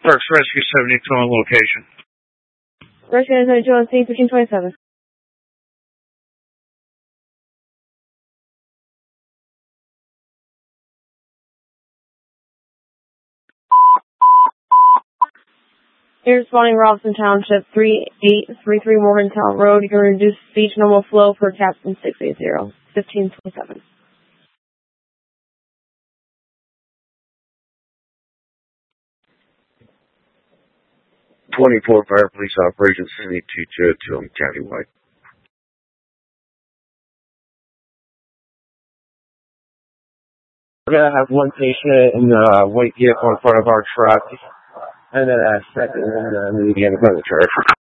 Parks Rescue 72 on location. Rescue 72 on scene 1527. You're responding Robson Township 3833 Morgantown Road. You can reduce speech normal flow for Captain 680. 1527. Fire Police Operations 7222 countywide. We're gonna have one patient in the white vehicle in front of our truck, and then a second in the median in front of the church.